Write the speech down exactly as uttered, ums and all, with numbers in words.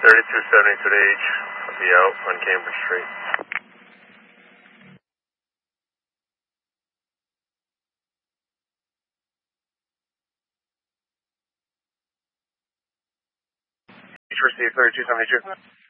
thirty-two seventy to the H. I'll be out on Cambridge Street. H received thirty-two seventy-two.